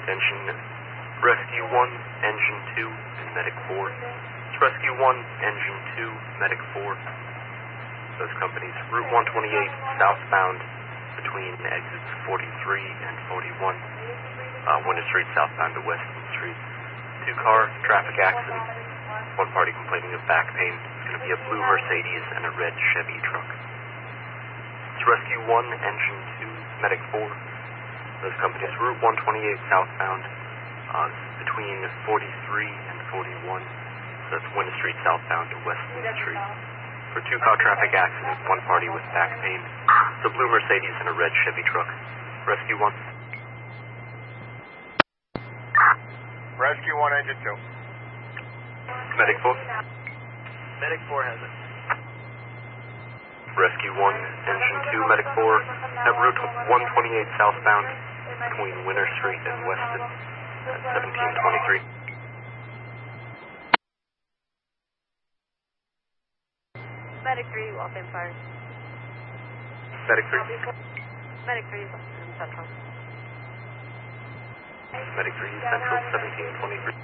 Attention, Rescue 1, Engine 2, and Medic 4. It's Rescue 1, Engine 2, Medic 4. Those companies, Route 128 southbound between exits 43 and 41. Winter Street southbound to Weston Street. 2-car traffic accident. One party complaining of back pain. It's going to be a blue Mercedes and a red Chevy truck. It's Rescue 1, Engine 2, Medic 4. Those companies, Route 128 southbound between 43 and 41. So that's Winter Street southbound to Weston Street. For 2-car traffic accident, one party with back pain. It's a blue Mercedes and a red Chevy truck. Rescue 1. Rescue 1, Engine 2. Medic 4. Medic 4 has it. Rescue 1, Engine 2, Medic 4. At Route 128 southbound between Winter Street and Weston at 1723. Medic 3, Waltham Fire. Medic 3. Medic 3 is in Central. Medic 3, Central, 1723.